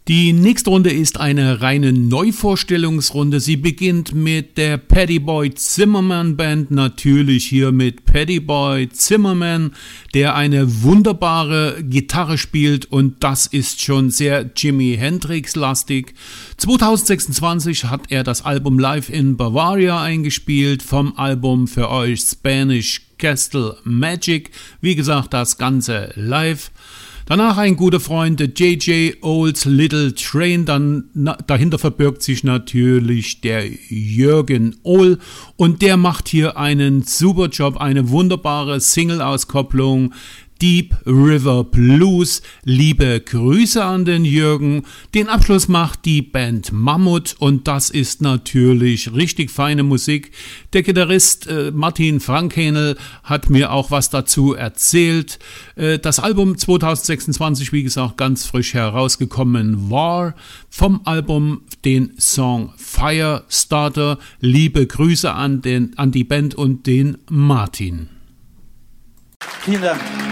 Die nächste Runde ist eine reine Neuvorstellungsrunde. Sie beginnt mit der Paddy Boy Zimmerman Band, natürlich hier mit Paddy Boy Zimmerman, der eine wunderbare Gitarre spielt und das ist schon sehr Jimi Hendrix-lastig. 2026 hat er das Album Live in Bavaria eingespielt, vom Album für euch Spanish Castle Magic, wie gesagt das Ganze live. Danach ein guter Freund, der J.J. Old's Little Train, dahinter verbirgt sich natürlich der Jürgen Ohl und der macht hier einen super Job, eine wunderbare Single-Auskopplung, Deep River Blues. Liebe Grüße an den Jürgen. Den Abschluss macht die Band Mammut und das ist natürlich richtig feine Musik. Der Gitarrist Martin Frankhänel hat mir auch was dazu erzählt. Das Album 2026, wie gesagt, ganz frisch herausgekommen war. Vom Album den Song Firestarter. Liebe Grüße an die Band und den Martin. Vielen Dank.